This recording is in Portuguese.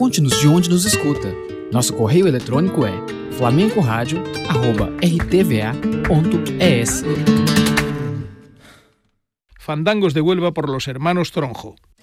conte-nos de onde nos escuta. Nosso correio eletrônico é flamencoradio@rtva.es. Fandangos de Huelva por los hermanos Tronjo.